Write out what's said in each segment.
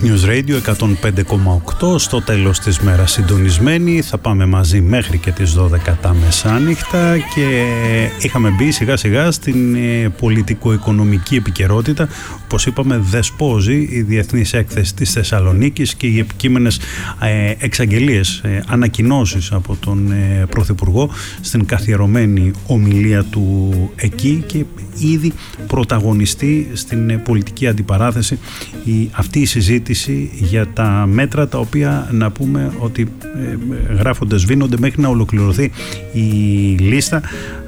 Earth News Radio 105,8 στο τέλος της μέρας συντονισμένοι. Θα πάμε μαζί μέχρι και τις 12 τα μεσάνυχτα και είχαμε μπει σιγά σιγά στην πολιτικο-οικονομική επικαιρότητα. Όπως είπαμε, δεσπόζει η Διεθνής Έκθεση της Θεσσαλονίκης και οι επικείμενες εξαγγελίες, ανακοινώσεις από τον Πρωθυπουργό στην καθιερωμένη ομιλία του εκεί και ήδη πρωταγωνιστεί στην πολιτική αντιπαράθεση αυτή η συζήτηση για τα μέτρα τα οποία να πούμε ότι γράφονται, σβήνονται μέχρι να ολοκληρωθεί η λίστα.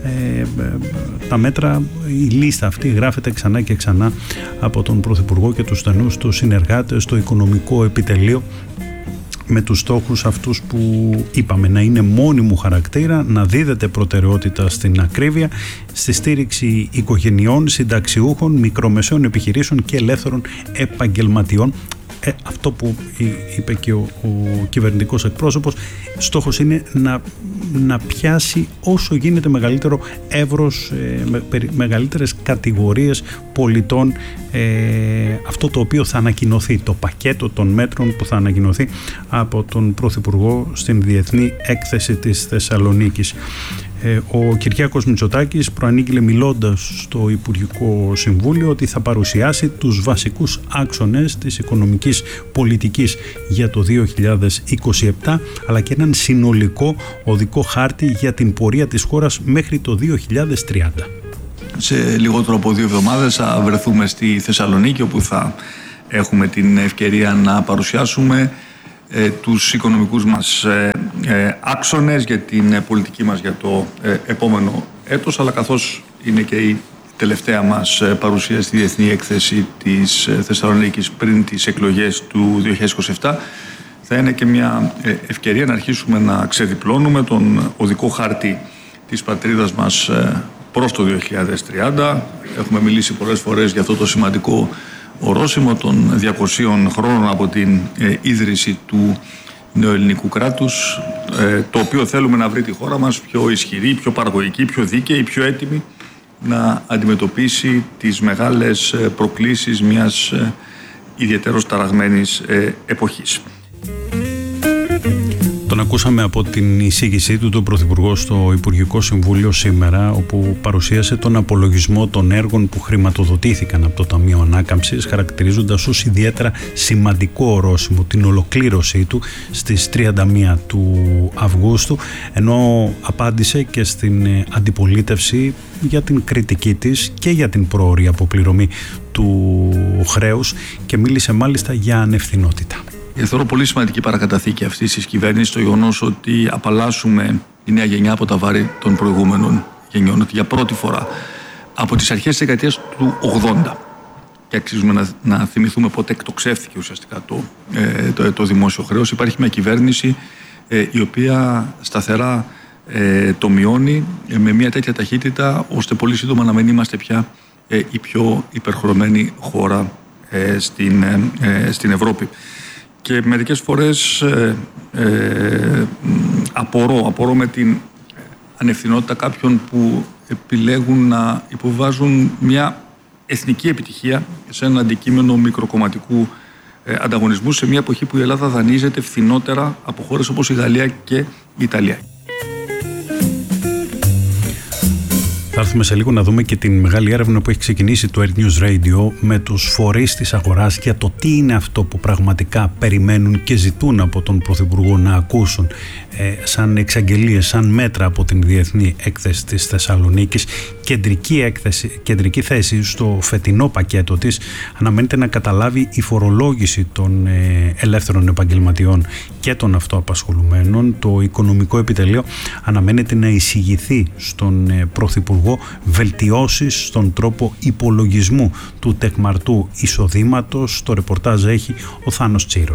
Τα μέτρα, η λίστα αυτή γράφεται ξανά και ξανά από τον Πρωθυπουργό και τους στενούς του συνεργάτες στο οικονομικό επιτελείο, με τους στόχους αυτούς που είπαμε, να είναι μόνιμου χαρακτήρα, να δίδεται προτεραιότητα στην ακρίβεια, στη στήριξη οικογενειών, συνταξιούχων, μικρομεσαίων επιχειρήσεων και ελεύθερων επαγγελματιών. Αυτό που είπε και ο κυβερνητικός εκπρόσωπος, στόχος είναι να πιάσει όσο γίνεται μεγαλύτερο εύρος, μεγαλύτερες κατηγορίες πολιτών, αυτό το οποίο θα ανακοινωθεί, το πακέτο των μέτρων που θα ανακοινωθεί από τον Πρωθυπουργό στην Διεθνή Έκθεση της Θεσσαλονίκης. Ο Κυριάκος Μητσοτάκης προανήγγειλε μιλώντας στο Υπουργικό Συμβούλιο ότι θα παρουσιάσει τους βασικούς άξονες της οικονομικής πολιτικής για το 2027, αλλά και έναν συνολικό οδικό χάρτη για την πορεία της χώρας μέχρι το 2030. Σε λιγότερο από 2 εβδομάδες θα βρεθούμε στη Θεσσαλονίκη, όπου θα έχουμε την ευκαιρία να παρουσιάσουμε τους οικονομικούς μας άξονες για την πολιτική μας για το επόμενο έτος, αλλά καθώς είναι και η τελευταία μας παρουσία στη Διεθνή Έκθεση της Θεσσαλονίκης πριν τις εκλογές του 2027, θα είναι και μια ευκαιρία να αρχίσουμε να ξεδιπλώνουμε τον οδικό χάρτη της πατρίδας μας προς το 2030. Έχουμε μιλήσει πολλές φορές για αυτό το σημαντικό ορόσημο των 200 χρόνων από την ίδρυση του νεοελληνικού κράτους, το οποίο θέλουμε να βρει τη χώρα μας πιο ισχυρή, πιο παραγωγική, πιο δίκαιη, πιο έτοιμη να αντιμετωπίσει τις μεγάλες προκλήσεις μιας ιδιαίτερως ταραγμένης εποχής. Τον ακούσαμε από την εισήγησή του τον Πρωθυπουργό στο Υπουργικό Συμβούλιο σήμερα, όπου παρουσίασε τον απολογισμό των έργων που χρηματοδοτήθηκαν από το Ταμείο Ανάκαμψης, χαρακτηρίζοντας ως ιδιαίτερα σημαντικό ορόσημο την ολοκλήρωσή του στις 31 του Αυγούστου, ενώ απάντησε και στην αντιπολίτευση για την κριτική της και για την πρόωρη αποπληρωμή του χρέους και μίλησε μάλιστα για ανευθυνότητα. Θεωρώ πολύ σημαντική παρακαταθήκη αυτής της κυβέρνησης το γεγονός ότι απαλλάσσουμε τη νέα γενιά από τα βάρη των προηγούμενων γενιών. Ότι για πρώτη φορά από τις αρχές της δεκαετίας του 80, και αξίζουμε να θυμηθούμε πότε εκτοξεύθηκε ουσιαστικά το δημόσιο χρέος, υπάρχει μια κυβέρνηση η οποία σταθερά το μειώνει με μια τέτοια ταχύτητα, ώστε πολύ σύντομα να μην είμαστε πια η πιο υπερχρεωμένη χώρα στην Ευρώπη. Και μερικές φορές απορώ με την ανευθυνότητα κάποιων που επιλέγουν να υποβάζουν μια εθνική επιτυχία σε ένα αντικείμενο μικροκομματικού ανταγωνισμού σε μια εποχή που η Ελλάδα δανείζεται φθηνότερα από χώρες όπως η Γαλλία και η Ιταλία. Θα έρθουμε σε λίγο να δούμε και την μεγάλη έρευνα που έχει ξεκινήσει το Earth News Radio με τους φορείς της αγοράς για το τι είναι αυτό που πραγματικά περιμένουν και ζητούν από τον Πρωθυπουργό να ακούσουν σαν εξαγγελίες, σαν μέτρα από την Διεθνή Έκθεση της Θεσσαλονίκης. Κεντρική θέση στο φετινό πακέτο της αναμένεται να καταλάβει η φορολόγηση των ελεύθερων επαγγελματιών και των αυτοαπασχολουμένων. Το οικονομικό επιτελείο αναμένεται να εισηγηθεί στον Πρωθυπουργό βελτιώσεις στον τρόπο υπολογισμού του τεκμαρτού εισοδήματος. Το ρεπορτάζ έχει ο Θάνος Τσίρος.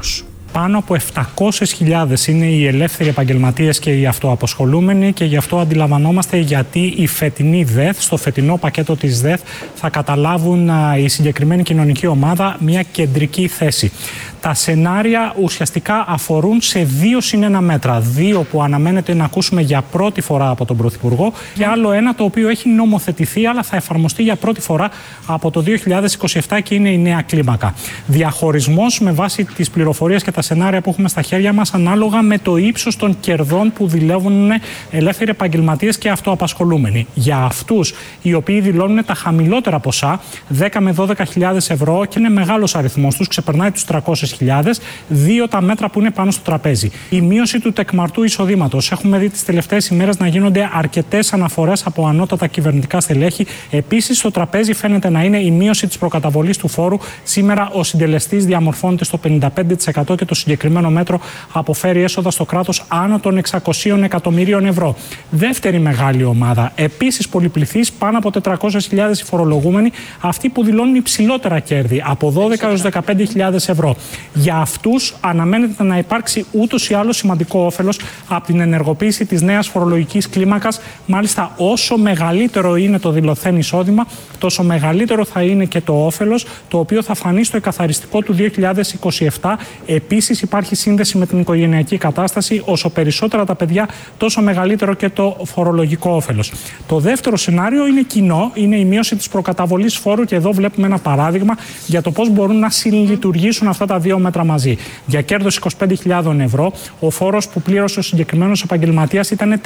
Πάνω από 700.000 είναι οι ελεύθεροι επαγγελματίες και οι αυτοαπασχολούμενοι, και γι' αυτό αντιλαμβανόμαστε γιατί η φετινή ΔΕΘ, στο φετινό πακέτο της ΔΕΘ, θα καταλάβουν η συγκεκριμένη κοινωνική ομάδα μια κεντρική θέση. Τα σενάρια ουσιαστικά αφορούν σε 2+1 μέτρα. 2 που αναμένεται να ακούσουμε για πρώτη φορά από τον Πρωθυπουργό, και άλλο ένα το οποίο έχει νομοθετηθεί αλλά θα εφαρμοστεί για πρώτη φορά από το 2027 και είναι η νέα κλίμακα. Διαχωρισμός με βάση τις πληροφορίες και τα σενάρια που έχουμε στα χέρια μας, ανάλογα με το ύψος των κερδών που δηλώνουν ελεύθεροι επαγγελματίες και αυτοαπασχολούμενοι. Για αυτούς οι οποίοι δηλώνουν τα χαμηλότερα ποσά, 10 με 12.000 ευρώ, και είναι μεγάλος αριθμός τους, ξεπερνάει τους 300.000, 2 τα μέτρα που είναι πάνω στο τραπέζι. Η μείωση του τεκμαρτού εισοδήματος. Έχουμε δει τις τελευταίες ημέρες να γίνονται αρκετές αναφορές από ανώτατα κυβερνητικά στελέχη. Επίσης, στο τραπέζι φαίνεται να είναι η μείωση της προκαταβολής του φόρου. Σήμερα ο συντελεστής διαμορφώνεται στο 55% και το συγκεκριμένο μέτρο αποφέρει έσοδα στο κράτος άνω των 600 εκατομμυρίων ευρώ. Δεύτερη μεγάλη ομάδα, επίσης πολυπληθής, πάνω από 400.000 οι φορολογούμενοι, αυτοί που δηλώνουν υψηλότερα κέρδη, από 12 έως 15.000 ευρώ. Για αυτούς αναμένεται να υπάρξει ούτως ή άλλως σημαντικό όφελος από την ενεργοποίηση της νέας φορολογικής κλίμακας. Μάλιστα, όσο μεγαλύτερο είναι το δηλωθέν εισόδημα, τόσο μεγαλύτερο θα είναι και το όφελος, το οποίο θα φανεί στο εκαθαριστικό του 2027. Επίσης, υπάρχει σύνδεση με την οικογενειακή κατάσταση. Όσο περισσότερα τα παιδιά, τόσο μεγαλύτερο και το φορολογικό όφελος. Το δεύτερο σενάριο είναι κοινό, είναι η μείωση της προκαταβολής φόρου, και εδώ βλέπουμε ένα παράδειγμα για το πώς μπορούν να συλλειτουργήσουν αυτά τα 2 μέτρα μαζί. Για κέρδος 25.000 ευρώ, ο φόρος που πλήρωσε ο συγκεκριμένος επαγγελματίας ήταν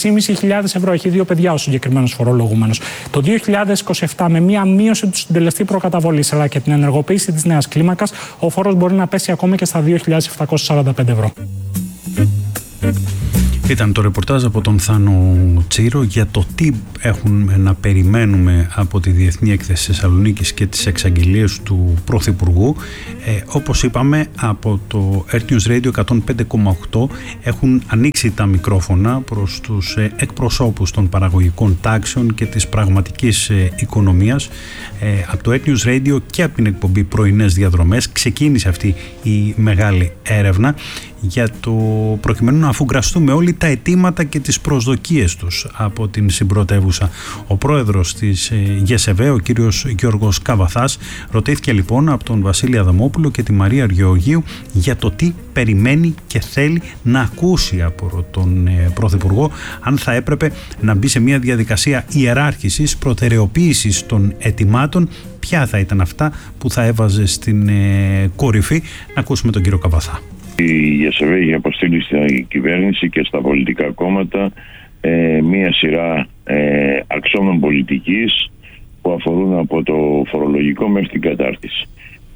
4.500 ευρώ. Έχει 2 παιδιά ο συγκεκριμένος φορολογούμενος. Το 2027, με μία μείωση του συντελεστή προκαταβολής αλλά και την ενεργοποίηση της νέας κλίμακας, ο φόρος μπορεί να πέσει ακόμα και στα 2.745 ευρώ. Ήταν το ρεπορτάζ από τον Θάνο Τσίρο για το τι έχουμε να περιμένουμε από τη Διεθνή Έκθεση Θεσσαλονίκης και τις εξαγγελίες του Πρωθυπουργού. Όπως είπαμε, από το Earth News Radio 105,8 έχουν ανοίξει τα μικρόφωνα προς τους εκπροσώπους των παραγωγικών τάξεων και της πραγματικής οικονομίας. Από το Earth News Radio και από την εκπομπή Πρωινές Διαδρομές ξεκίνησε αυτή η μεγάλη έρευνα για το προκειμένου να αφουγκραστούμε όλοι τα αιτήματα και τις προσδοκίες τους από την συμπρωτεύουσα. Ο πρόεδρος της ΓΕΣΕΒΕ, ο κύριος Γιώργος Καβαθάς, ρωτήθηκε λοιπόν από τον Βασίλη Αδαμόπουλο και τη Μαρία Γεωργίου για το τι περιμένει και θέλει να ακούσει από τον Πρωθυπουργό, αν θα έπρεπε να μπει σε μια διαδικασία ιεράρχησης, προτεραιοποίησης των αιτημάτων, ποια θα ήταν αυτά που θα έβαζε στην κορυφή. Να ακούσουμε τον κύριο Καβαθά. Η ΓΕΣΕΒΕ έχει αποστείλει στην κυβέρνηση και στα πολιτικά κόμματα μία σειρά αξώνων πολιτικής που αφορούν από το φορολογικό μέχρι την κατάρτιση.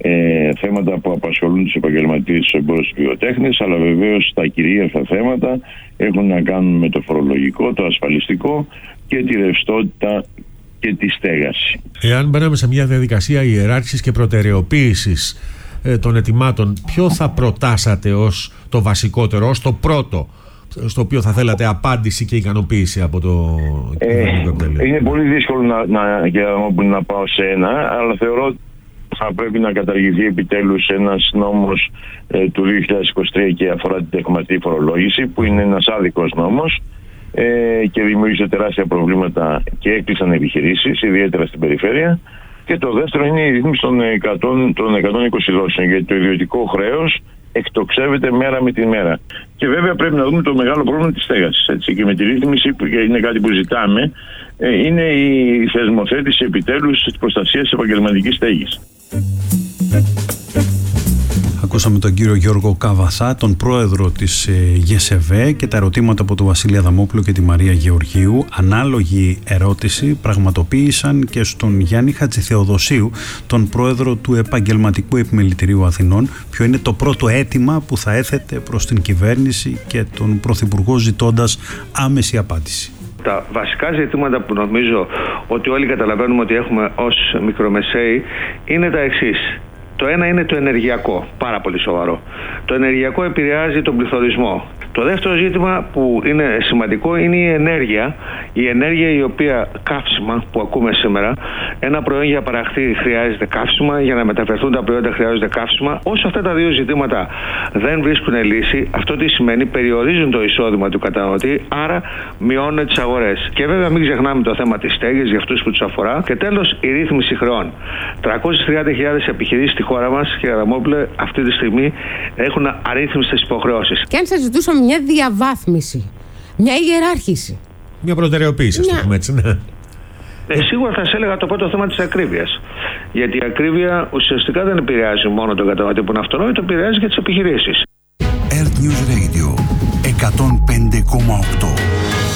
Θέματα που απασχολούν τους επαγγελματίες, τους εμπόρους, τους βιοτέχνες, αλλά βεβαίως τα κυρίαρχα θέματα έχουν να κάνουν με το φορολογικό, το ασφαλιστικό και τη ρευστότητα και τη στέγαση. Εάν μπαίναμε σε μια διαδικασία ιεράρχησης και προτεραιοποίησης των αιτημάτων, ποιο θα προτάσατε ως το βασικότερο, ως το πρώτο, στο οποίο θα θέλατε απάντηση και ικανοποίηση από το κυβερνητικό επιτελείο? Είναι πολύ δύσκολο να πάω σε ένα, αλλά θεωρώ ότι θα πρέπει να καταργηθεί επιτέλους ένας νόμος του 2023 και αφορά την τεκματική φορολόγηση, που είναι ένας άδικος νόμος και δημιούργησε τεράστια προβλήματα και έκλεισαν επιχειρήσεις, ιδιαίτερα στην περιφέρεια. Και το δεύτερο είναι η ρύθμιση των 120 δόσεων, γιατί το ιδιωτικό χρέος εκτοξεύεται μέρα με τη μέρα. Και βέβαια πρέπει να δούμε το μεγάλο πρόβλημα της στέγασης. Έτσι. Και με τη ρύθμιση, που είναι κάτι που ζητάμε, είναι η θεσμοθέτηση επιτέλους της προστασίας της επαγγελματικής στέγης. Ακούσαμε τον κύριο Γιώργο Καβαθά, τον πρόεδρο της ΓΕΣΕΒΕ, και τα ερωτήματα από τον Βασίλη Αδαμόπουλο και τη Μαρία Γεωργίου. Ανάλογη ερώτηση πραγματοποίησαν και στον Γιάννη Χατζηθεοδοσίου, τον πρόεδρο του Επαγγελματικού Επιμελητηρίου Αθηνών. Ποιο είναι το πρώτο αίτημα που θα έθετε προς την κυβέρνηση και τον Πρωθυπουργό, ζητώντας άμεση απάντηση? Τα βασικά ζητήματα που νομίζω ότι όλοι καταλαβαίνουμε ότι έχουμε ως μικρομεσαίοι είναι τα εξής. Το ένα είναι το ενεργειακό, πάρα πολύ σοβαρό. Το ενεργειακό επηρεάζει τον πληθωρισμό. Το δεύτερο ζήτημα που είναι σημαντικό είναι η ενέργεια. Η ενέργεια η οποία καύσιμα που ακούμε σήμερα, ένα προϊόν για παραχθεί χρειάζεται καύσιμα, για να μεταφερθούν τα προϊόντα χρειάζονται καύσιμα. Όσο αυτά τα δύο ζητήματα δεν βρίσκουν λύση, αυτό τι σημαίνει? Περιορίζουν το εισόδημα του καταναλωτή, άρα μειώνουν τις αγορές. Και βέβαια μην ξεχνάμε το θέμα της στέγης για αυτούς που τους αφορά. Και τέλος, η ρύθμιση χρεών. 330.000 επιχειρήσεις στη χώρα μας, κύριε Αδαμόπουλε, αυτή τη στιγμή έχουν αρρύθμιστες υποχρεώσεις. Και αν σας ζητούσαμε μια διαβάθμιση, μια ιεράρχηση, μια προτεραιοποίηση, ας το πούμε έτσι, ναι. Σίγουρα θα σας έλεγα το πρώτο θέμα της ακρίβειας. Γιατί η ακρίβεια ουσιαστικά δεν επηρεάζει μόνο τον καταναλωτή που είναι αυτονόητο, επηρεάζει και τις επιχειρήσεις. Earth News Radio 105,8